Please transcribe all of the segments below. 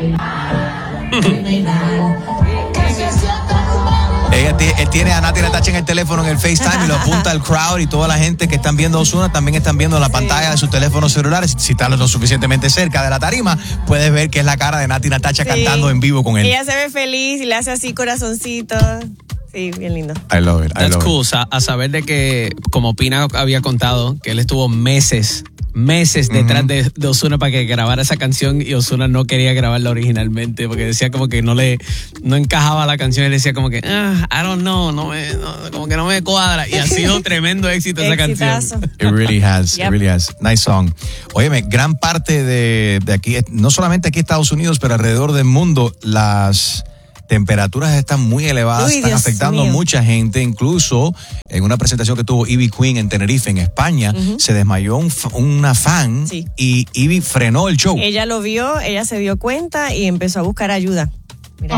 Él tiene a Nati Natasha en el teléfono en el FaceTime y lo apunta al crowd, y toda la gente que están viendo a Ozuna también están viendo la pantalla de sus teléfonos celulares. Si estás lo suficientemente cerca de la tarima, puedes ver que es la cara de Nati Natasha cantando en vivo con él. Ella se ve feliz y le hace así corazoncitos. Sí, bien lindo. I love it. That's cool. A saber de que, como Pina había contado, que él estuvo meses detrás de Ozuna para que grabara esa canción, y Ozuna no quería grabarla originalmente porque decía como que no encajaba la canción. Él decía como que I don't know, como que no me cuadra, y ha sido tremendo éxito esa canción. It really has. Yep. It really has. Nice song. Óyeme, gran parte de aquí, no solamente aquí en Estados Unidos, pero alrededor del mundo, las temperaturas están muy elevadas, están afectando a mucha gente. Incluso en una presentación que tuvo Ivy Queen en Tenerife, en España, se desmayó una fan y Ivy frenó el show. Ella lo vio, ella se dio cuenta y empezó a buscar ayuda. Mira,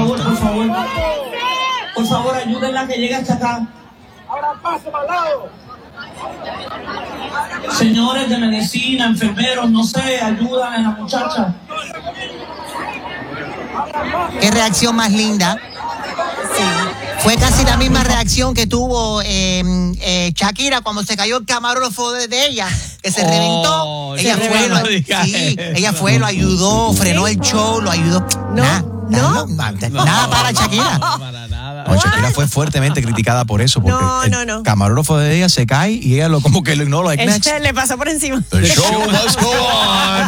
por favor, ayúdenla que llegue hasta acá. Ahora paso al lado. Señores de medicina, enfermeros, no sé, ayudan a la muchacha. Qué reacción más linda. Sí. Fue casi la misma reacción que tuvo Shakira cuando se cayó el camarógrafo de ella, que se reventó. Ella fue, lo ayudó, frenó el show, lo ayudó. Nada para Shakira. No, Shakira fue fuertemente criticada por eso, porque el camarógrafo de ella se cae y ella como que lo ignora. Le pasó por encima. The show must go on.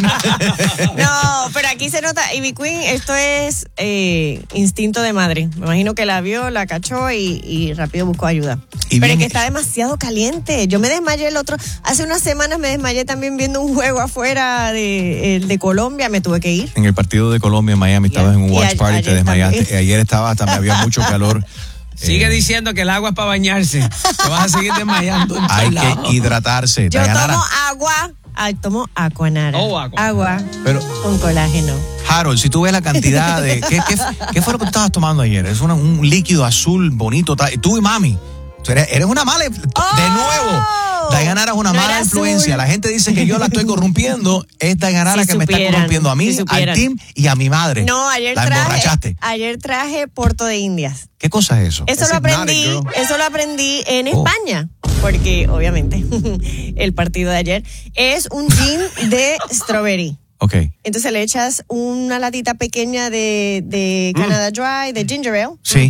No, pero aquí se nota, Ivy Queen, esto es instinto de madre. Me imagino que la vio, la cachó y rápido buscó ayuda. Pero es que está demasiado caliente. Yo me desmayé hace unas semanas me desmayé también viendo un juego afuera de Colombia, me tuve que ir. En el partido de Colombia en Miami, estabas en un watch party y te desmayaste. Ayer había mucho calor. Sigue diciendo que el agua es para bañarse. Te vas a seguir desmayando. Hay que hidratarse. Yo tomo agua. Tomo Aquanara. Agua con colágeno. Harold, si tú ves la cantidad de... ¿Qué fue lo que tú estabas tomando ayer? Es un líquido azul bonito. Tú y mami. Eres una mala... De nuevo. Dayanara es una mala influencia. La gente dice que yo la estoy corrompiendo. Es Dayanara que me está corrompiendo a mí, al team y a mi madre. No, ayer emborrachaste. Ayer traje Porto de Indias. ¿Qué cosa es eso? Eso lo aprendí en España. Porque, obviamente, el partido de ayer es un gin de strawberry. Okay. Entonces le echas una latita pequeña de Canada Dry, de ginger ale. Sí.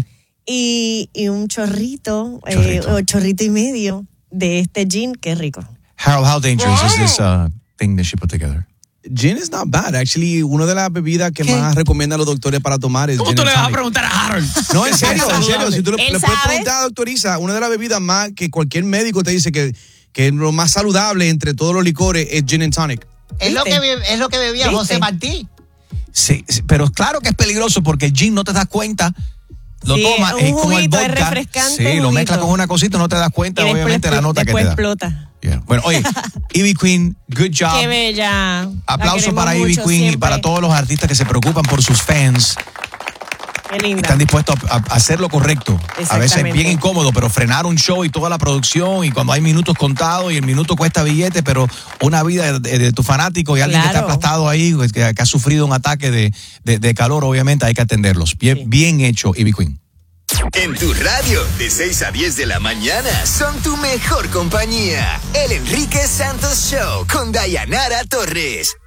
Y un chorrito o chorrito y medio de este gin, que es rico. Harold, how dangerous is this thing that she put together? Gin is not bad. Actually, una de las bebidas que más recomiendan los doctores para tomar es ¿Cómo gin tú and le vas a tonic. preguntar a Harold? No, en serio. Si tú le puedes sabe. preguntar a la doctoriza, una de las bebidas más que cualquier médico te dice que lo más saludable entre todos los licores es gin and tonic. Es lo que bebía José Martí. Sí, pero claro que es peligroso porque el gin no te das cuenta. Lo tomas, es como el vodka. Es refrescante. Sí, lo mezclas con una cosita, no te das cuenta, y obviamente, la nota que te da. Explota. Yeah. Bueno, oye, Ivy Queen, good job. Qué bella. Aplauso para Ivy Queen y para todos los artistas que se preocupan por sus fans. Qué linda. Están dispuestos a hacer lo correcto. A veces es bien incómodo, pero frenar un show y toda la producción, y cuando hay minutos contados y el minuto cuesta billete, pero una vida de tu fanático y alguien que está aplastado ahí, que ha sufrido un ataque de calor, obviamente hay que atenderlos. Bien hecho, Ivy Queen. En tu radio, de 6 a 10 de la mañana, son tu mejor compañía. El Enrique Santos Show con Dayanara Torres.